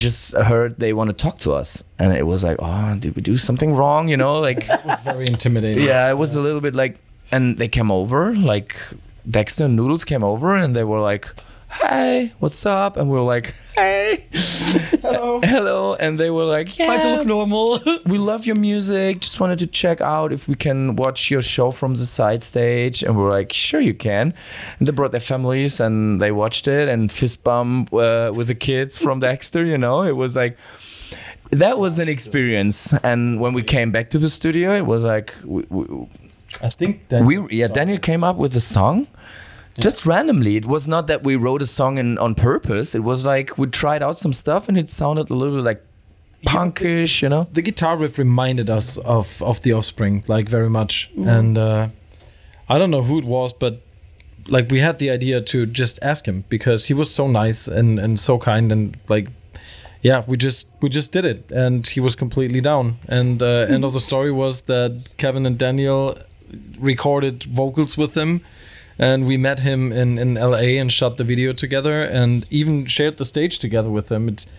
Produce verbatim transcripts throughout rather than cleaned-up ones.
just heard they want to talk to us, and it was like, oh, did we do something wrong? You know, like it was very intimidating. Yeah, it was a little bit like, and they came over, like Dexter and Noodles came over, and they were like, hey, what's up? And we were like, hey, hello, hello, and they were like, yeah, try to look normal. We love your music. Just wanted to check out if we can watch your show from the side stage. And we were like, sure, you can. And they brought their families and they watched it and fist bump uh, with the kids from Dexter. You know, it was like that was an experience. And when we came back to the studio, it was like we, we, I think we yeah Daniel came up with a song. Just randomly. It was not that we wrote a song in, on purpose. It was like we tried out some stuff and it sounded a little bit like punkish, you know? The guitar riff reminded us of, of The Offspring, like very much. Mm. And uh, I don't know who it was, but like we had the idea to just ask him because he was so nice and, and so kind and like, yeah, we just we just did it and he was completely down. And uh, end of the story was that Kevin and Daniel recorded vocals with him. And we met him in, in L A and shot the video together and even shared the stage together with him. It's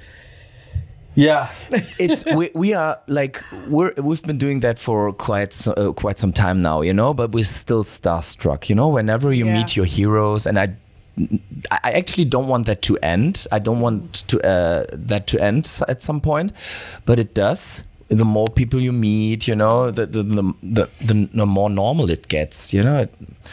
yeah, it's we, we are like we're we've been doing that for quite uh, quite some time now, you know. But we're still starstruck, you know. Whenever you yeah. meet your heroes, and I I actually don't want that to end. I don't want to uh, that to end at some point, but it does. The more people you meet, you know, the the the, the, the, the more normal it gets, you know.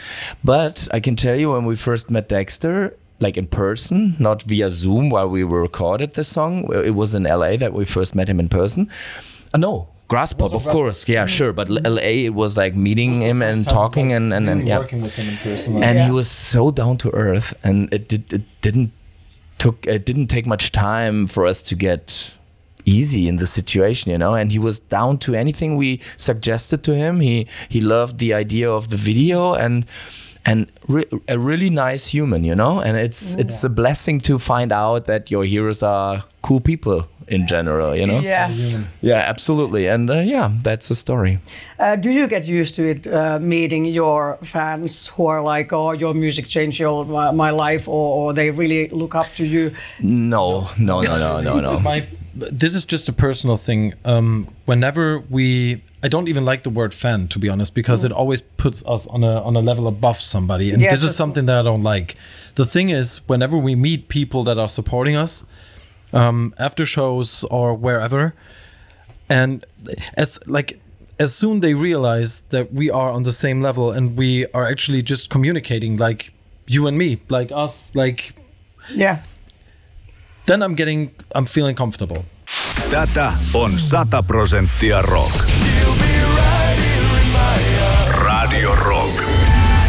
But I can tell you, when we first met Dexter, like in person, not via Zoom while we were recorded the song, it was in L A that we first met him in person. Uh, no, Grasspop, of course, yeah, sure. But L A, it was like meeting him and talking and and, and yeah, working with him in person. And yeah. he was so down to earth, and it did it didn't took it didn't take much time for us to get easy in the situation, you know, and he was down to anything we suggested to him. He he loved the idea of the video and and re- a really nice human, you know, and it's mm. it's a blessing to find out that your heroes are cool people in general, you know. Yeah, yeah, absolutely, and uh, yeah, that's the story. Uh, do you get used to it, uh, meeting your fans who are like, oh, your music changed your, my, my life, or, or they really look up to you? No, no, no, no, no, no. My, this is just a personal thing. Um, whenever we, I don't even like the word fan, to be honest, because mm. it always puts us on a on a level above somebody, and yes, this is something that I don't like. The thing is, whenever we meet people that are supporting us, um, after shows or wherever, and as like as soon they realize that we are on the same level and we are actually just communicating like you and me, like us, like yeah. Then I'm getting, I'm feeling comfortable. Tätä on sata prosenttia rock.